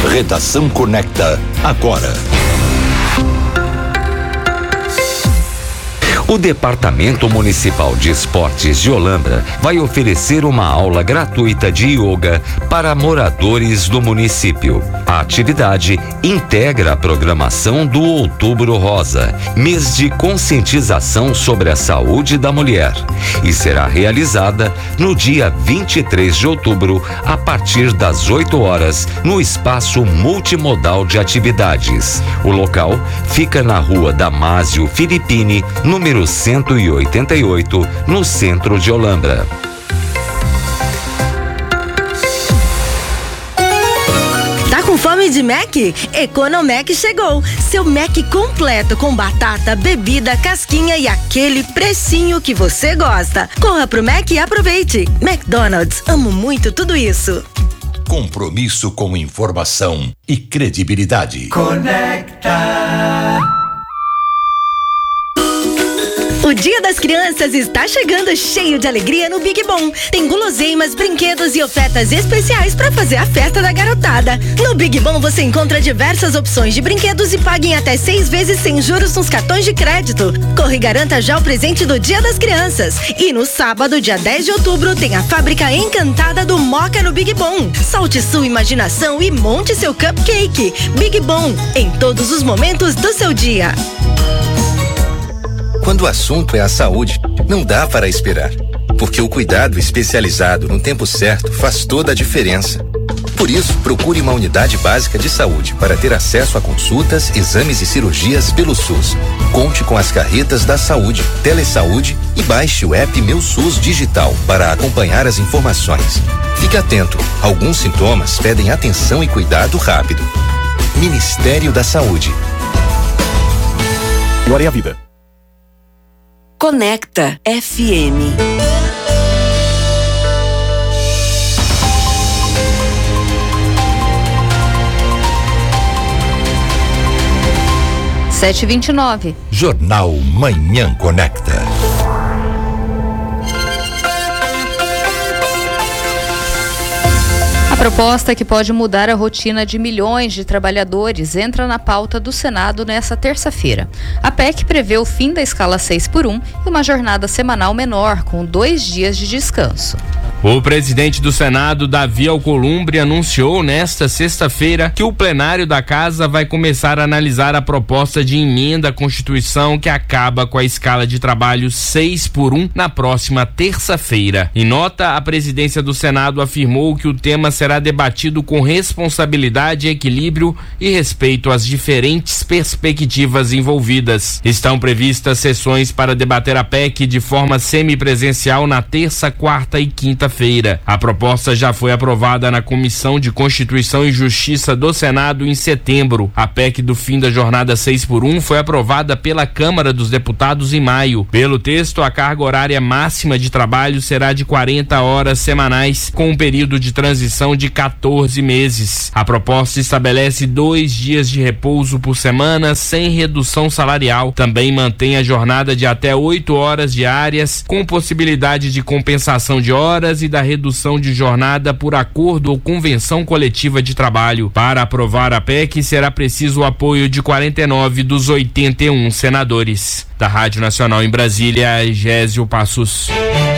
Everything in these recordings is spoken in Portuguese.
Redação Conecta, agora. O Departamento Municipal de Esportes de Olambra vai oferecer uma aula gratuita de yoga para moradores do município. A atividade integra a programação do Outubro Rosa, mês de conscientização sobre a saúde da mulher, e será realizada no dia 23 de outubro, a partir das 8 horas, no espaço multimodal de atividades. O local fica na rua Damásio Filippini, número 188, no centro de Olambra. Tá com fome de Mac? Economac chegou. Seu Mac completo com batata, bebida, casquinha e aquele precinho que você gosta. Corra pro Mac e aproveite. McDonald's, amo muito tudo isso. Compromisso com informação e credibilidade. Conecta. O Dia das Crianças está chegando cheio de alegria no Big Bom. Tem guloseimas, brinquedos e ofertas especiais para fazer a festa da garotada. No Big Bom você encontra diversas opções de brinquedos e pague em até 6 vezes sem juros nos cartões de crédito. Corre e garanta já o presente do Dia das Crianças. E no sábado, dia 10 de outubro, tem a fábrica encantada do Moca no Big Bom. Solte sua imaginação e monte seu cupcake. Big Bom, em todos os momentos do seu dia. Quando o assunto é a saúde, não dá para esperar, porque o cuidado especializado no tempo certo faz toda a diferença. Por isso, procure uma unidade básica de saúde para ter acesso a consultas, exames e cirurgias pelo SUS. Conte com as carretas da saúde, Telesaúde e baixe o app Meu SUS Digital para acompanhar as informações. Fique atento, alguns sintomas pedem atenção e cuidado rápido. Ministério da Saúde. Glória à vida. Conecta FM. Sete e 29. Jornal Manhã Conecta. A proposta que pode mudar a rotina de milhões de trabalhadores entra na pauta do Senado nesta terça-feira. A PEC prevê o fim da escala 6x1 e uma jornada semanal menor, com 2 dias de descanso. O presidente do Senado, Davi Alcolumbre, anunciou nesta sexta-feira que o plenário da Casa vai começar a analisar a proposta de emenda à Constituição que acaba com a escala de trabalho 6x1 na próxima terça-feira. Em nota, a presidência do Senado afirmou que o tema será debatido com responsabilidade, equilíbrio e respeito às diferentes perspectivas envolvidas. Estão previstas sessões para debater a PEC de forma semipresencial na terça, quarta e quinta-feira. A proposta já foi aprovada na Comissão de Constituição e Justiça do Senado em setembro. A PEC do fim da jornada 6x1 foi aprovada pela Câmara dos Deputados em maio. Pelo texto, a carga horária máxima de trabalho será de 40 horas semanais, com um período de transição de 14 meses. A proposta estabelece 2 dias de repouso por semana, sem redução salarial. Também mantém a jornada de até 8 horas diárias, com possibilidade de compensação de horas e da redução de jornada por acordo ou convenção coletiva de trabalho. Para aprovar a PEC, será preciso o apoio de 49 dos 81 senadores. Da Rádio Nacional em Brasília, Gésio Passos.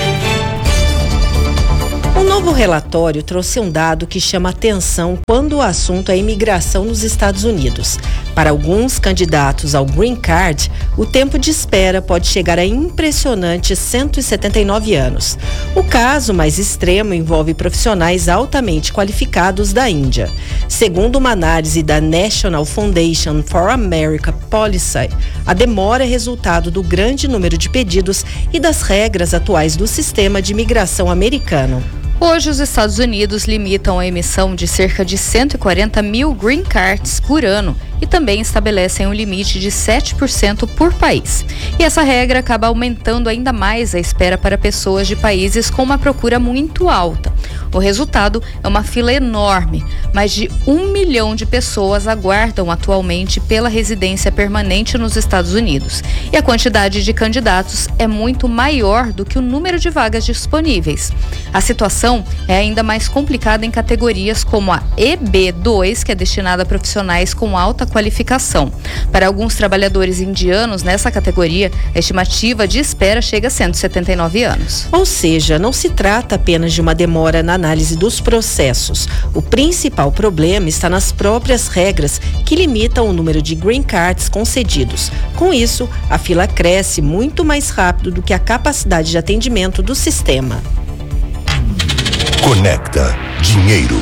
Um novo relatório trouxe um dado que chama atenção quando o assunto é imigração nos Estados Unidos. Para alguns candidatos ao Green Card, o tempo de espera pode chegar a impressionantes 179 anos. O caso mais extremo envolve profissionais altamente qualificados da Índia. Segundo uma análise da National Foundation for American Policy, a demora é resultado do grande número de pedidos e das regras atuais do sistema de imigração americano. Hoje, os Estados Unidos limitam a emissão de cerca de 140 mil green cards por ano e também estabelecem um limite de 7% por país. E essa regra acaba aumentando ainda mais a espera para pessoas de países com uma procura muito alta. O resultado é uma fila enorme. Mais de 1 milhão de pessoas aguardam atualmente pela residência permanente nos Estados Unidos. E a quantidade de candidatos é muito maior do que o número de vagas disponíveis. A situação situação é ainda mais complicada em categorias como a EB2, que é destinada a profissionais com alta qualificação. Para alguns trabalhadores indianos nessa categoria, a estimativa de espera chega a 179 anos. Ou seja, não se trata apenas de uma demora na análise dos processos. O principal problema está nas próprias regras que limitam o número de green cards concedidos. Com isso, a fila cresce muito mais rápido do que a capacidade de atendimento do sistema. Conecta Dinheiro.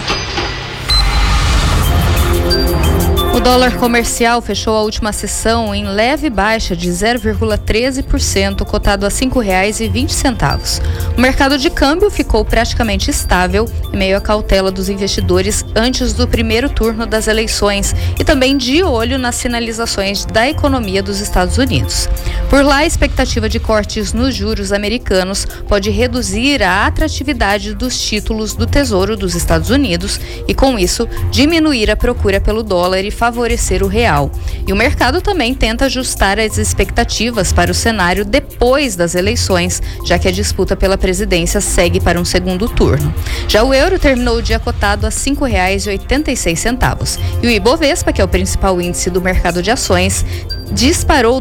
O dólar comercial fechou a última sessão em leve baixa de 0,13%, cotado a R$ 5,20. O mercado de câmbio ficou praticamente estável em meio à cautela dos investidores antes do primeiro turno das eleições e também de olho nas sinalizações da economia dos Estados Unidos. Por lá, a expectativa de cortes nos juros americanos pode reduzir a atratividade dos títulos do Tesouro dos Estados Unidos e, com isso, diminuir a procura pelo dólar e favorecer o real. E o mercado também tenta ajustar as expectativas para o cenário depois das eleições, já que a disputa pela presidência segue para um segundo turno. Já o euro terminou o dia cotado a R$ 5,86. E o Ibovespa, que é o principal índice do mercado de ações, disparou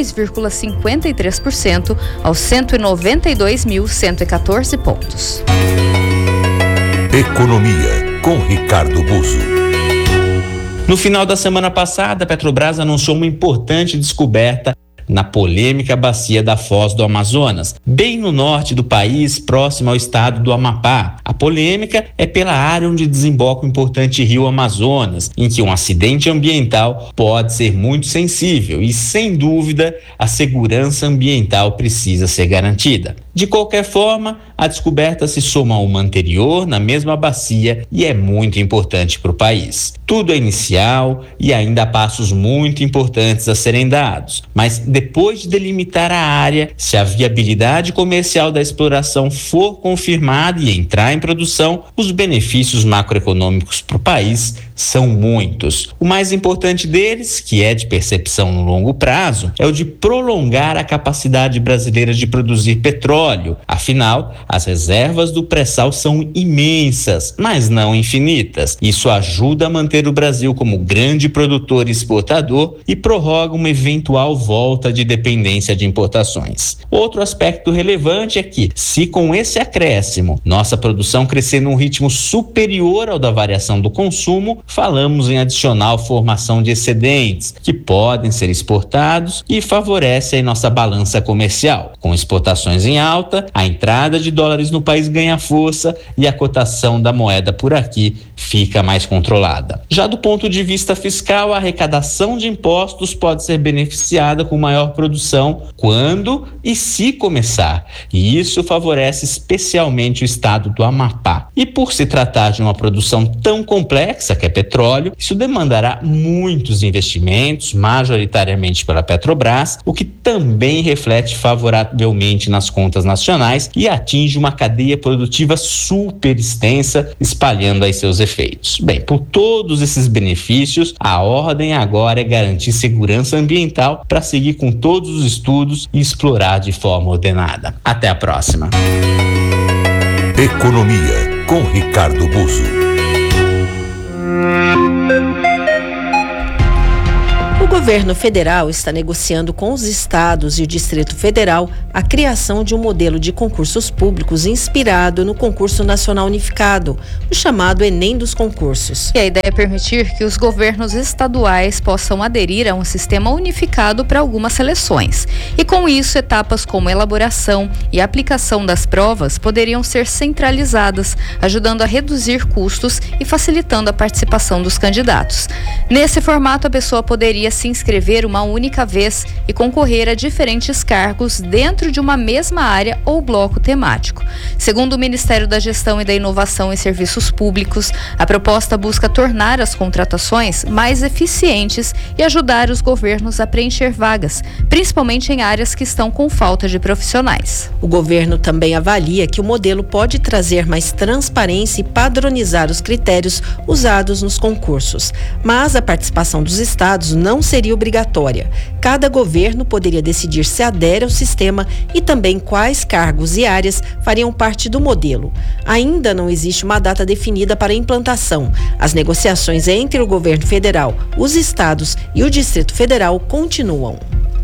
2,53% aos 192.114 pontos. Economia, com Ricardo Buzzo. No final da semana passada, a Petrobras anunciou uma importante descoberta na polêmica bacia da Foz do Amazonas, bem no norte do país, próximo ao estado do Amapá. A polêmica é pela área onde desemboca o importante rio Amazonas, em que um acidente ambiental pode ser muito sensível e, sem dúvida, a segurança ambiental precisa ser garantida. De qualquer forma, a descoberta se soma a uma anterior na mesma bacia e é muito importante para o país. Tudo é inicial e ainda há passos muito importantes a serem dados, mas depois de delimitar a área, se a viabilidade comercial da exploração for confirmada e entrar em produção, os benefícios macroeconômicos para o país são muitos. O mais importante deles, que é de percepção no longo prazo, é o de prolongar a capacidade brasileira de produzir petróleo. Afinal, as reservas do pré-sal são imensas, mas não infinitas. Isso ajuda a manter o Brasil como grande produtor e exportador e prorroga uma eventual volta de dependência de importações. Outro aspecto relevante é que, se com esse acréscimo nossa produção crescer num ritmo superior ao da variação do consumo, falamos em adicional formação de excedentes, que podem ser exportados e favorecem a nossa balança comercial. Com exportações em alta, a entrada de dólares no país ganha força e a cotação da moeda por aqui fica mais controlada. Já do ponto de vista fiscal, a arrecadação de impostos pode ser beneficiada com maior produção quando e se começar, e isso favorece especialmente o estado do Amapá. E por se tratar de uma produção tão complexa que é petróleo, isso demandará muitos investimentos, majoritariamente pela Petrobras, o que também reflete favoravelmente nas contas nacionais e atinge uma cadeia produtiva super extensa, espalhando aí seus efeitos. Bem, por todos esses benefícios, a ordem agora é garantir segurança ambiental para seguir com todos os estudos e explorar de forma ordenada. Até a próxima. Economia, com Ricardo Buzzo. O governo federal está negociando com os estados e o Distrito Federal a criação de um modelo de concursos públicos inspirado no Concurso Nacional Unificado, o chamado Enem dos concursos. E a ideia é permitir que os governos estaduais possam aderir a um sistema unificado para algumas seleções. E com isso, etapas como elaboração e aplicação das provas poderiam ser centralizadas, ajudando a reduzir custos e facilitando a participação dos candidatos. Nesse formato, a pessoa poderia se inscrever uma única vez e concorrer a diferentes cargos dentro de uma mesma área ou bloco temático. Segundo o Ministério da Gestão e da Inovação em Serviços Públicos, a proposta busca tornar as contratações mais eficientes e ajudar os governos a preencher vagas, principalmente em áreas que estão com falta de profissionais. O governo também avalia que o modelo pode trazer mais transparência e padronizar os critérios usados nos concursos, mas a participação dos estados não seria seria obrigatória. Cada governo poderia decidir se adere ao sistema e também quais cargos e áreas fariam parte do modelo. Ainda não existe uma data definida para a implantação. As negociações entre o governo federal, os estados e o Distrito Federal continuam.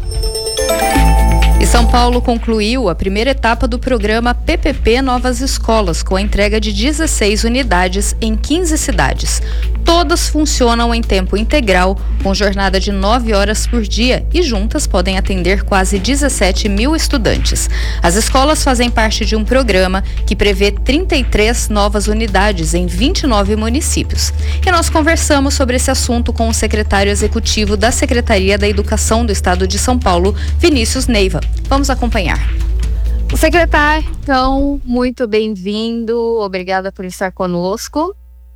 E São Paulo concluiu a primeira etapa do programa PPP Novas Escolas, com a entrega de 16 unidades em 15 cidades. Todas funcionam em tempo integral, com jornada de 9 horas por dia e juntas podem atender quase 17 mil estudantes. As escolas fazem parte de um programa que prevê 33 novas unidades em 29 municípios. E nós conversamos sobre esse assunto com o secretário executivo da Secretaria da Educação do Estado de São Paulo, Vinícius Neiva. Vamos acompanhar. Secretário, então, muito bem-vindo. Obrigada por estar conosco.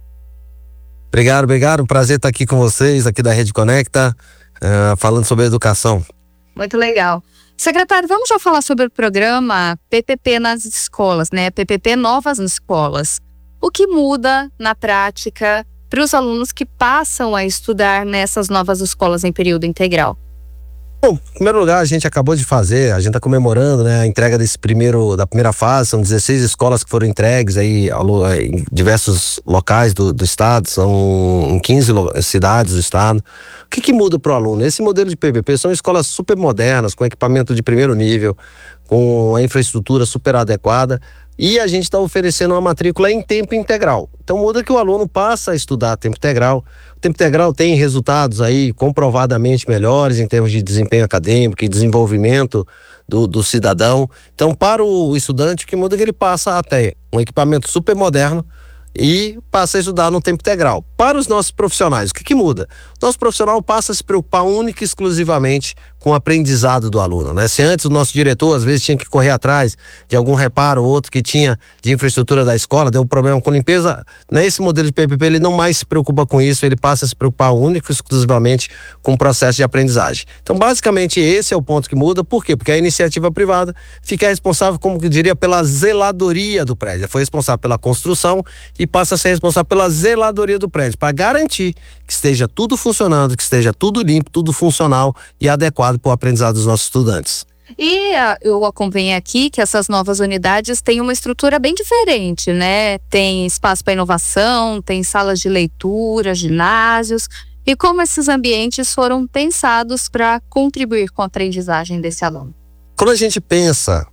Obrigado. Um prazer estar aqui com vocês, aqui da Rede Conecta, falando sobre educação. Muito legal. Secretário, vamos já falar sobre o programa PPP nas escolas, né? PPP Novas Escolas. O que muda na prática para os alunos que passam a estudar nessas novas escolas em período integral? Bom, em primeiro lugar, a gente acabou de fazer, a gente está comemorando, né, a entrega da primeira fase. São 16 escolas que foram entregues aí em diversos locais do estado, são em 15 cidades do estado. O que muda para o aluno? Esse modelo de PPP são escolas super modernas, com equipamento de primeiro nível, com a infraestrutura super adequada, e a gente está oferecendo uma matrícula em tempo integral. Então muda que o aluno passa a estudar a tempo integral. O tempo integral tem resultados aí comprovadamente melhores em termos de desempenho acadêmico e desenvolvimento do cidadão. Então, para o estudante, o que muda é que ele passa a ter um equipamento super moderno e passa a estudar no tempo integral. Para os nossos profissionais, o que muda? O nosso profissional passa a se preocupar única e exclusivamente com o aprendizado do aluno, né? Se antes o nosso diretor às vezes tinha que correr atrás de algum reparo ou outro que tinha de infraestrutura da escola, deu um problema com limpeza, nesse modelo de PPP ele não mais se preocupa com isso, ele passa a se preocupar única e exclusivamente com o processo de aprendizagem. Então, basicamente, esse é o ponto que muda. Por quê? Porque a iniciativa privada fica responsável, como que diria, pela zeladoria do prédio. Foi responsável pela construção e passa a ser responsável pela zeladoria do prédio, para garantir que esteja tudo funcionando, que esteja tudo limpo, tudo funcional e adequado para o aprendizado dos nossos estudantes. E eu acompanhei aqui que essas novas unidades têm uma estrutura bem diferente, né? Tem espaço para inovação, tem salas de leitura, ginásios. E como esses ambientes foram pensados para contribuir com a aprendizagem desse aluno? Quando a gente pensa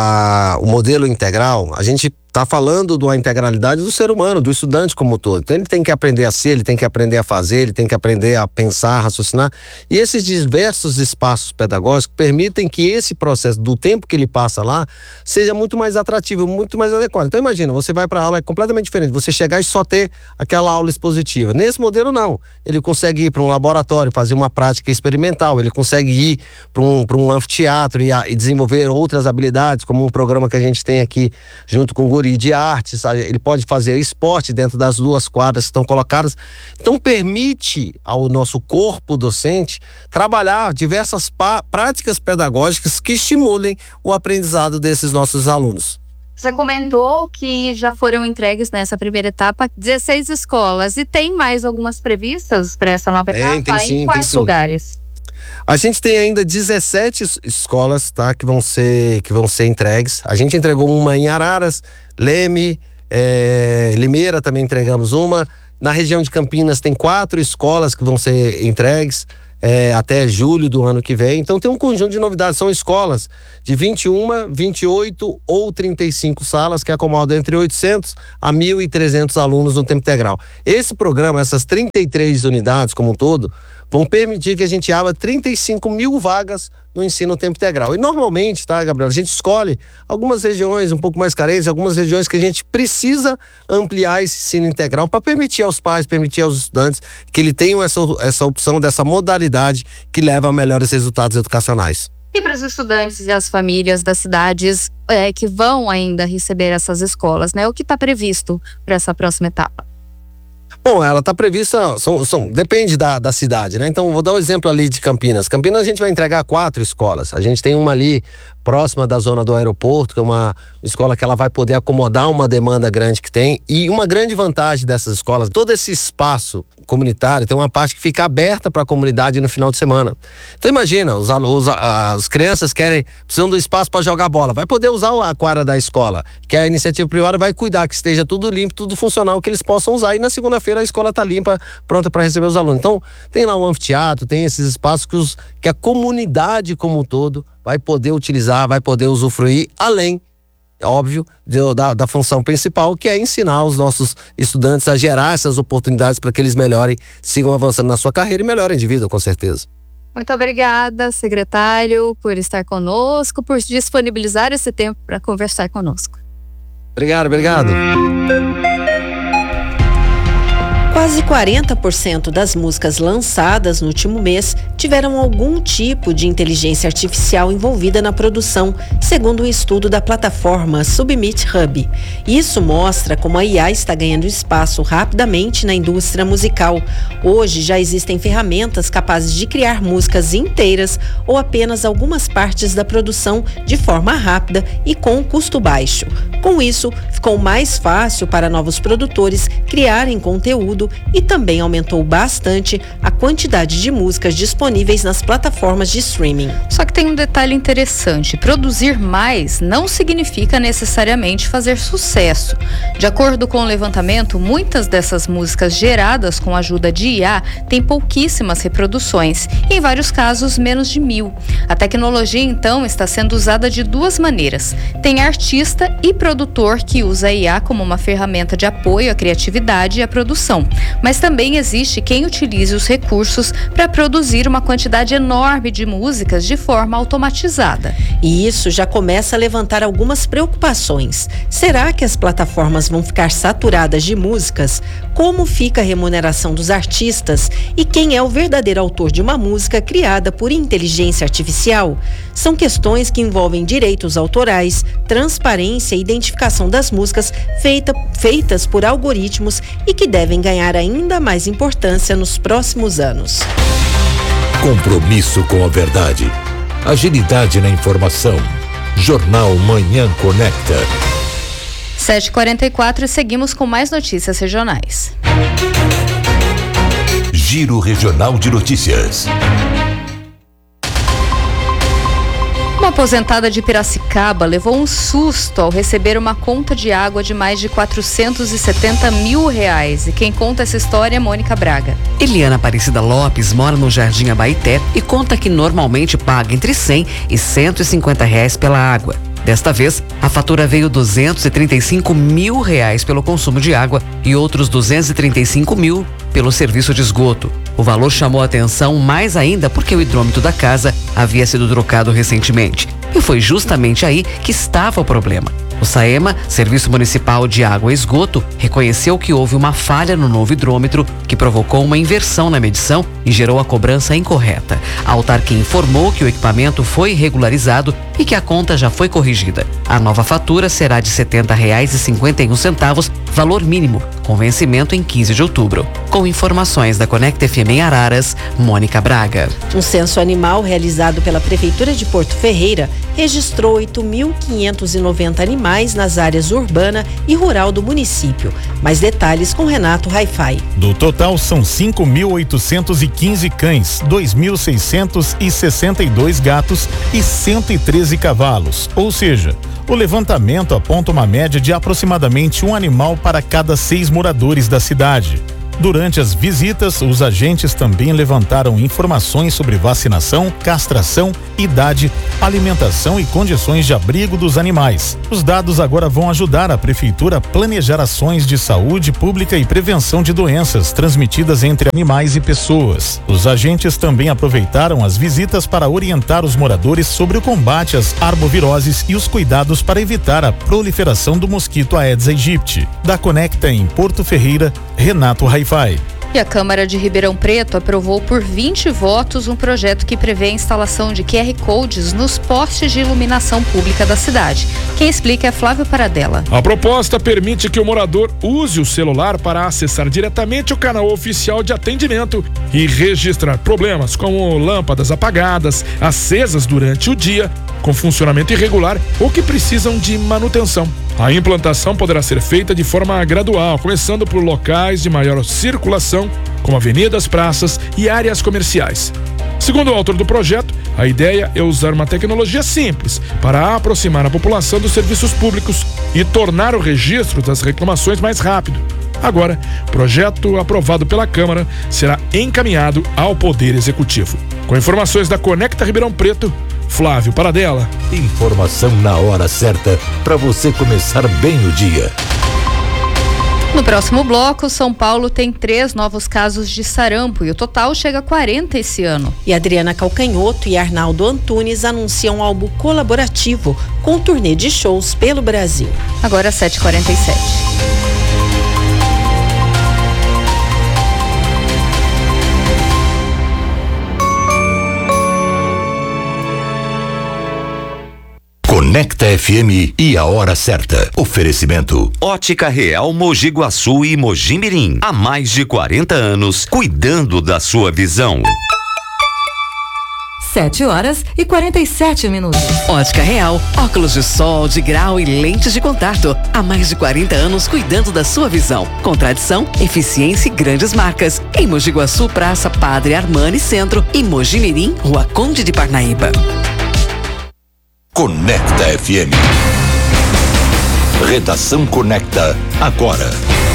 o modelo integral, a gente está falando da integralidade do ser humano, do estudante como um todo. Então ele tem que aprender a ser, ele tem que aprender a fazer, ele tem que aprender a pensar, raciocinar. E esses diversos espaços pedagógicos permitem que esse processo do tempo que ele passa lá seja muito mais atrativo, muito mais adequado. Então imagina, você vai para a aula, é completamente diferente. Você chegar e só ter aquela aula expositiva. Nesse modelo não. Ele consegue ir para um laboratório, fazer uma prática experimental, ele consegue ir para um anfiteatro e desenvolver outras habilidades, como um programa que a gente tem aqui junto com o Guri de artes, ele pode fazer esporte dentro das 2 quadras que estão colocadas. Então permite ao nosso corpo docente trabalhar diversas práticas pedagógicas que estimulem o aprendizado desses nossos alunos. Você comentou que já foram entregues nessa primeira etapa 16 escolas e tem mais algumas previstas para essa nova etapa? Tem sim, em quais lugares? A gente tem ainda 17 escolas, tá, que vão ser entregues. A gente entregou uma em Araras, Leme, Limeira também entregamos uma. Na região de Campinas tem 4 escolas que vão ser entregues até julho do ano que vem. Então tem um conjunto de novidades. São escolas de 21, 28 ou 35 salas que acomodam entre 800 a 1.300 alunos no tempo integral. Esse programa, essas 33 unidades como um todo, vão permitir que a gente abra 35 mil vagas no ensino tempo integral. E normalmente, tá, Gabriel, a gente escolhe algumas regiões um pouco mais carentes, algumas regiões que a gente precisa ampliar esse ensino integral para permitir aos pais, permitir aos estudantes que eles tenham essa opção dessa modalidade que leva a melhores resultados educacionais. E para os estudantes e as famílias das cidades que vão ainda receber essas escolas, né? O que está previsto para essa próxima etapa? Bom, ela está prevista, depende da cidade, né? Então, vou dar um exemplo ali de Campinas. Campinas a gente vai entregar 4 escolas. A gente tem uma ali próxima da zona do aeroporto, que é uma escola que ela vai poder acomodar uma demanda grande que tem. E uma grande vantagem dessas escolas, todo esse espaço comunitário tem uma parte que fica aberta para a comunidade no final de semana. Então imagina, as crianças precisam do espaço para jogar bola, vai poder usar a quadra da escola, que a iniciativa privada vai cuidar que esteja tudo limpo, tudo funcional, que eles possam usar, e na segunda-feira a escola está limpa, pronta para receber os alunos. Então tem lá um anfiteatro, tem esses espaços que a comunidade como um todo vai poder utilizar, vai poder usufruir, além, óbvio, da função principal, que é ensinar os nossos estudantes a gerar essas oportunidades para que eles melhorem, sigam avançando na sua carreira e melhorem de vida, com certeza. Muito obrigada, secretário, por estar conosco, por disponibilizar esse tempo para conversar conosco. Obrigado. Quase 40% das músicas lançadas no último mês tiveram algum tipo de inteligência artificial envolvida na produção, segundo um estudo da plataforma Submit Hub. Isso mostra como a IA está ganhando espaço rapidamente na indústria musical. Hoje já existem ferramentas capazes de criar músicas inteiras ou apenas algumas partes da produção de forma rápida e com custo baixo. Com isso, ficou mais fácil para novos produtores criarem conteúdo e também aumentou bastante a quantidade de músicas disponíveis nas plataformas de streaming. Só que tem um detalhe interessante: produzir mais não significa necessariamente fazer sucesso. De acordo com o levantamento, muitas dessas músicas geradas com a ajuda de IA têm pouquíssimas reproduções e, em vários casos, menos de 1.000. A tecnologia, então, está sendo usada de 2 maneiras. Tem artista e produtor que usa a IA como uma ferramenta de apoio à criatividade e à produção. Mas também existe quem utilize os recursos para produzir uma quantidade enorme de músicas de forma automatizada. E isso já começa a levantar algumas preocupações. Será que as plataformas vão ficar saturadas de músicas? Como fica a remuneração dos artistas? E quem é o verdadeiro autor de uma música criada por inteligência artificial? São questões que envolvem direitos autorais, transparência e identificação das músicas feitas por algoritmos e que devem ganhar ainda mais importância nos próximos anos. Compromisso com a verdade. Agilidade na informação. Jornal Manhã Conecta. 7h44 e seguimos com mais notícias regionais. Giro Regional de Notícias. Uma aposentada de Piracicaba levou um susto ao receber uma conta de água de mais de R$470 mil. E quem conta essa história é Mônica Braga. Eliana Aparecida Lopes mora no Jardim Abaeté e conta que normalmente paga entre R$100 e R$150 pela água. Desta vez, a fatura veio R$235 mil pelo consumo de água e outros 235 mil pelo serviço de esgoto. O valor chamou a atenção mais ainda porque o hidrômetro da casa havia sido trocado recentemente. E foi justamente aí que estava o problema. O SAEMA, Serviço Municipal de Água e Esgoto, reconheceu que houve uma falha no novo hidrômetro que provocou uma inversão na medição e gerou a cobrança incorreta. A autarquia informou que o equipamento foi regularizado e que a conta já foi corrigida. A nova fatura será de R$ 70,51, valor mínimo, com vencimento em 15 de outubro. Com informações da Conecta FM em Araras, Mônica Braga. Um censo animal realizado pela Prefeitura de Porto Ferreira registrou 8.590 animais nas áreas urbana e rural do município. Mais detalhes com Renato Hi-Fi. Do total são 5.815 cães, 2.662 gatos e 113 cavalos, ou seja, o levantamento aponta uma média de aproximadamente um animal para cada 6 moradores da cidade. Durante as visitas, os agentes também levantaram informações sobre vacinação, castração, idade, alimentação e condições de abrigo dos animais. Os dados agora vão ajudar a prefeitura a planejar ações de saúde pública e prevenção de doenças transmitidas entre animais e pessoas. Os agentes também aproveitaram as visitas para orientar os moradores sobre o combate às arboviroses e os cuidados para evitar a proliferação do mosquito Aedes aegypti. Da Conecta em Porto Ferreira, Renato Hi-Fi. E a Câmara de Ribeirão Preto aprovou por 20 votos um projeto que prevê a instalação de QR Codes nos postes de iluminação pública da cidade. Quem explica é Flávio Paradella. A proposta permite que o morador use o celular para acessar diretamente o canal oficial de atendimento e registrar problemas como lâmpadas apagadas, acesas durante o dia, com funcionamento irregular ou que precisam de manutenção. A implantação poderá ser feita de forma gradual, começando por locais de maior circulação, como avenidas, praças e áreas comerciais. Segundo o autor do projeto, a ideia é usar uma tecnologia simples para aproximar a população dos serviços públicos e tornar o registro das reclamações mais rápido. Agora, o projeto aprovado pela Câmara será encaminhado ao Poder Executivo. Com informações da Conecta Ribeirão Preto, Flávio Paradella. Informação na hora certa para você começar bem o dia. No próximo bloco, São Paulo tem 3 novos casos de sarampo e o total chega a 40 esse ano. E Adriana Calcanhoto e Arnaldo Antunes anunciam um álbum colaborativo com turnê de shows pelo Brasil. Agora 7h47. Conecta FM e a hora certa. Oferecimento. Ótica Real Mogi Guaçu e Mogi Mirim. Há mais de 40 anos, cuidando da sua visão. 7h47. Ótica Real, óculos de sol, de grau e lentes de contato. Há mais de 40 anos cuidando da sua visão. Com tradição, eficiência e grandes marcas. Em Mogi Guaçu, Praça Padre Armani Centro e Mogi Mirim, Rua Conde de Parnaíba. Conecta FM. Redação Conecta agora.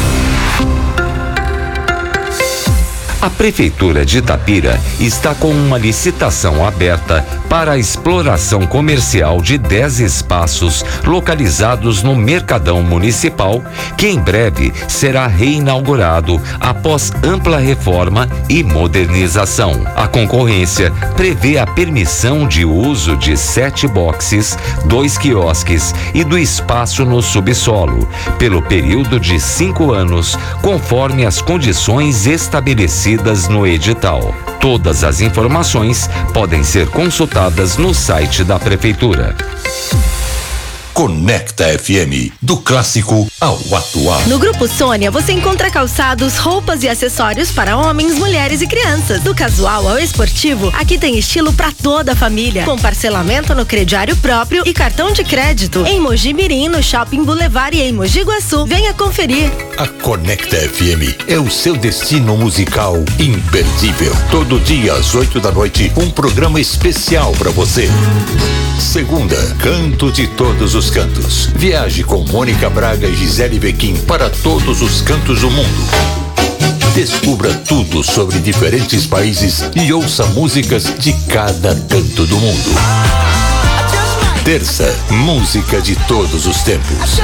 A Prefeitura de Itapira está com uma licitação aberta para a exploração comercial de 10 espaços localizados no Mercadão Municipal, que em breve será reinaugurado após ampla reforma e modernização. A concorrência prevê a permissão de uso de 7 boxes, 2 quiosques e do espaço no subsolo, pelo período de 5 anos, conforme as condições estabelecidas no edital. Todas as informações podem ser consultadas no site da Prefeitura. Conecta FM, do clássico ao atual. No Grupo Sônia você encontra calçados, roupas e acessórios para homens, mulheres e crianças. Do casual ao esportivo, aqui tem estilo para toda a família, com parcelamento no crediário próprio e cartão de crédito. Em Mogi Mirim, no Shopping Boulevard e em Mogi Guaçu, venha conferir. A Conecta FM é o seu destino musical imperdível. Todo dia às 8 da noite, um programa especial para você. Segunda, Canto de Todos os Cantos. Viaje com Mônica Braga e Gisele Bequim para todos os cantos do mundo. Descubra tudo sobre diferentes países e ouça músicas de cada canto do mundo. Terça, música de todos os tempos.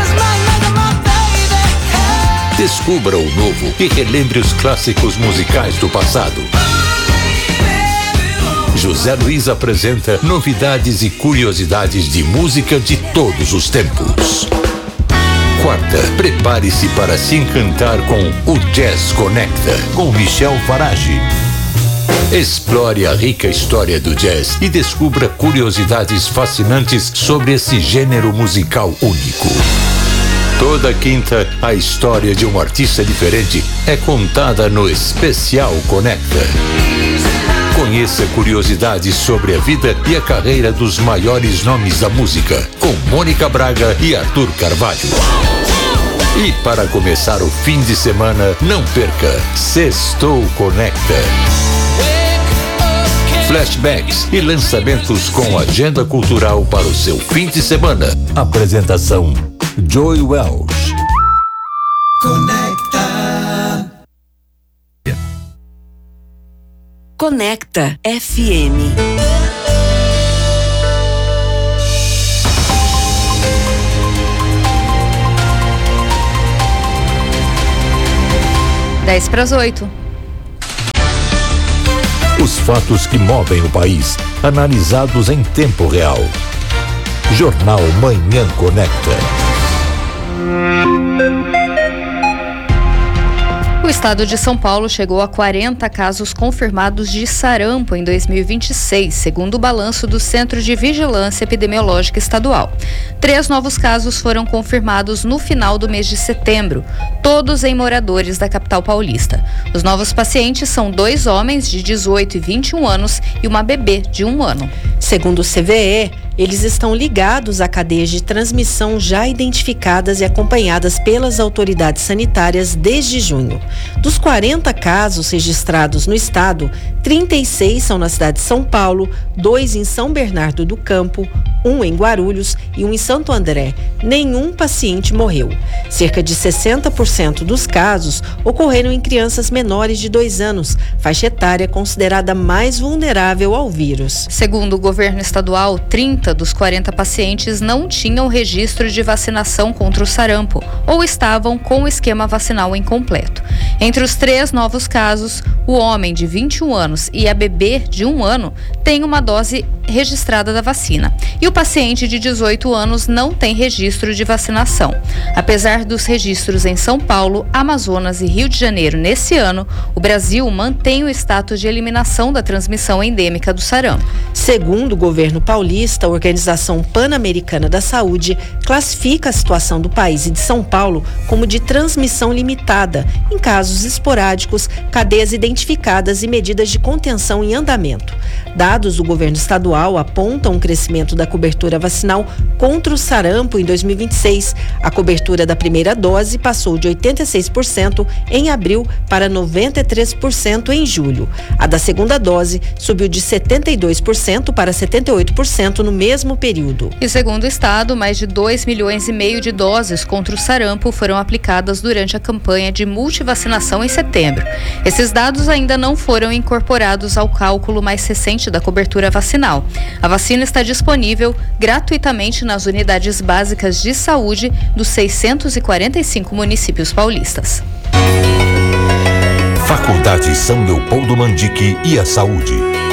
Descubra o novo e relembre os clássicos musicais do passado. José Luiz apresenta novidades e curiosidades de música de todos os tempos. Quarta, prepare-se para se encantar com o Jazz Conecta, com Michel Farage. Explore a rica história do jazz e descubra curiosidades fascinantes sobre esse gênero musical único. Toda quinta, a história de um artista diferente é contada no Especial Conecta. Conheça curiosidades sobre a vida e a carreira dos maiores nomes da música, com Mônica Braga e Arthur Carvalho. E para começar o fim de semana, não perca Sextou Conecta. Flashbacks e lançamentos com agenda cultural para o seu fim de semana. Apresentação Joy Welsh. Conecta FM. Dez para as 8. Os fatos que movem o país, analisados em tempo real. Jornal Manhã Conecta. O estado de São Paulo chegou a 40 casos confirmados de sarampo em 2026, segundo o balanço do Centro de Vigilância Epidemiológica Estadual. 3 novos casos foram confirmados no final do mês de setembro, todos em moradores da capital paulista. Os novos pacientes são 2 homens de 18 e 21 anos e uma bebê de 1 ano. Segundo o CVE, eles estão ligados a cadeias de transmissão já identificadas e acompanhadas pelas autoridades sanitárias desde junho. Dos 40 casos registrados no estado, 36 são na cidade de São Paulo, 2 em São Bernardo do Campo, 1 em Guarulhos e 1 em Santo André. Nenhum paciente morreu. Cerca de 60% dos casos ocorreram em crianças menores de 2 anos, faixa etária considerada mais vulnerável ao vírus. Segundo o governo estadual, 30 dos 40 pacientes não tinham registro de vacinação contra o sarampo ou estavam com o esquema vacinal incompleto. Entre os 3 novos casos, o homem de 21 anos e a bebê de 1 ano têm uma dose registrada da vacina e o paciente de 18 anos não tem registro de vacinação. Apesar dos registros em São Paulo, Amazonas e Rio de Janeiro nesse ano, o Brasil mantém o status de eliminação da transmissão endêmica do sarampo. Segundo o governo paulista, a Organização Pan-Americana da Saúde classifica a situação do país e de São Paulo como de transmissão limitada, em casos esporádicos, cadeias identificadas e medidas de contenção em andamento. Dados do governo estadual apontam um crescimento da cobertura vacinal contra o sarampo em 2026. A cobertura da primeira dose passou de 86% em abril para 93% em julho. A da segunda dose subiu de 72% para 78% no mesmo período. E segundo o estado, mais de 2,5 milhões de doses contra o sarampo foram aplicadas durante a campanha de multivacinação em setembro. Esses dados ainda não foram incorporados ao cálculo mais recente da cobertura vacinal. A vacina está disponível gratuitamente nas unidades básicas de saúde dos 645 municípios paulistas. Faculdade São Leopoldo Mandique e a Saúde.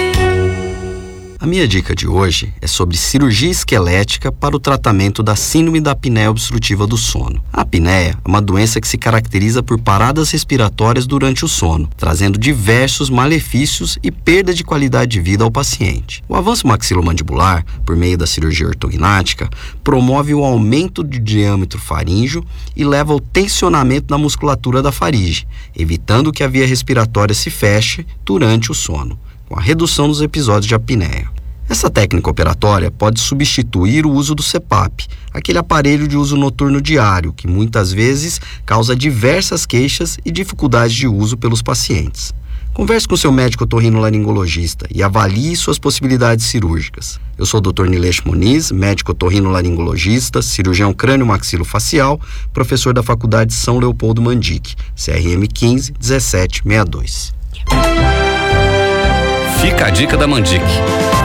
A minha dica de hoje é sobre cirurgia esquelética para o tratamento da síndrome da apneia obstrutiva do sono. A apneia é uma doença que se caracteriza por paradas respiratórias durante o sono, trazendo diversos malefícios e perda de qualidade de vida ao paciente. O avanço maxilomandibular, por meio da cirurgia ortognática, promove o aumento do diâmetro faríngeo e leva ao tensionamento da musculatura da faringe, evitando que a via respiratória se feche durante o sono, com a redução dos episódios de apneia. Essa técnica operatória pode substituir o uso do CPAP, aquele aparelho de uso noturno diário, que muitas vezes causa diversas queixas e dificuldades de uso pelos pacientes. Converse com seu médico otorrinolaringologista e avalie suas possibilidades cirúrgicas. Eu sou o Dr. Nilesh Muniz, médico otorrinolaringologista, cirurgião crânio-maxilofacial, professor da Faculdade São Leopoldo Mandique, CRM 15 1762. Fica a dica da Mandique.